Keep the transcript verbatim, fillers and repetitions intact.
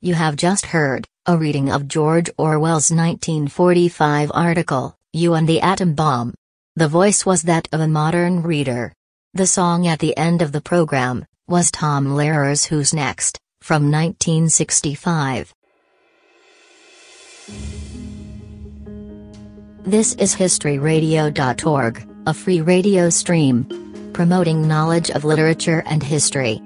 You have just heard a reading of George Orwell's nineteen forty-five article, You and the Atom Bomb. The voice was that of a modern reader. The song at the end of the program was Tom Lehrer's Who's Next, from nineteen sixty-five. This is history radio dot org, a free radio stream promoting knowledge of literature and history.